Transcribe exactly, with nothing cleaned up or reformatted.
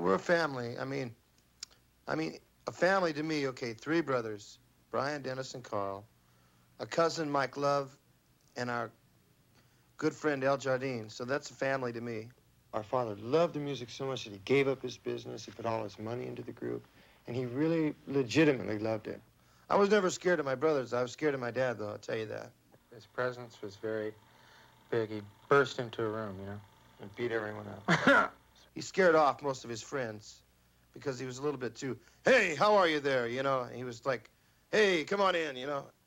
We're a family. I mean, I mean, a family to me, okay, three brothers, Brian, Dennis, and Carl, a cousin, Mike Love, and our good friend, El Jardine. So that's a family to me. Our father loved the music so much that he gave up his business, he put all his money into the group, and he really legitimately loved it. I was never scared of my brothers. I was scared of my dad, though, I'll tell you that. His presence was very big. He'd burst into a room, you know, and beat everyone up. He scared off most of his friends because he was a little bit too, hey, how are you there, you know? And he was like, hey, come on in, you know?